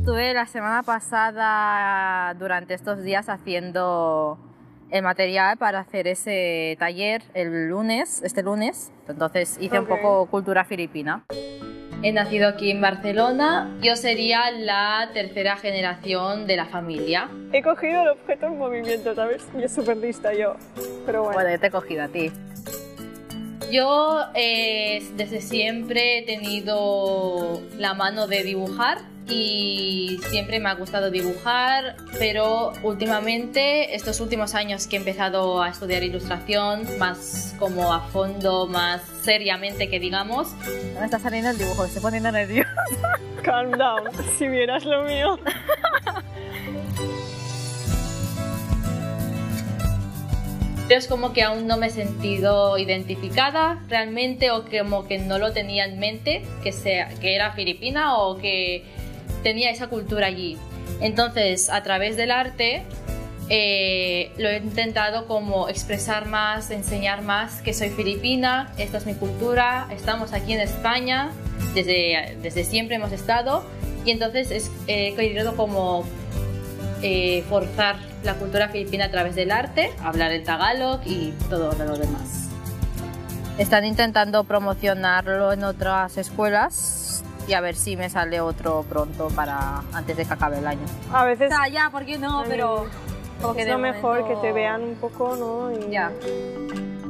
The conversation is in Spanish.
Estuve la semana pasada, durante estos días, haciendo el material para hacer ese taller este lunes. Entonces hice un poco cultura filipina. He nacido aquí en Barcelona. Yo sería la tercera generación de la familia. He cogido el objeto en movimiento, ¿sabes? Y es súper lista yo, pero bueno. Bueno, yo te he cogido a ti. Yo desde siempre he tenido la mano de dibujar y siempre me ha gustado dibujar, pero últimamente, estos últimos años que he empezado a estudiar ilustración, más como a fondo, más seriamente que digamos. No me está saliendo el dibujo, me estoy poniendo nerviosa. Calm down, si vieras lo mío. Es como que aún no me he sentido identificada realmente, o como que no lo tenía en mente, que era filipina o que tenía esa cultura allí. Entonces, a través del arte lo he intentado como expresar más, enseñar más que soy filipina, esta es mi cultura, estamos aquí en España, desde siempre hemos estado, y entonces he querido como forzar la cultura filipina a través del arte, hablar el tagalog y todo lo demás. Están intentando promocionarlo en otras escuelas y a ver si me sale otro pronto para antes de que acabe el año. A veces... ya, ¿por qué no? Pero... es lo mejor que te vean un poco, ¿no? Y... Ya.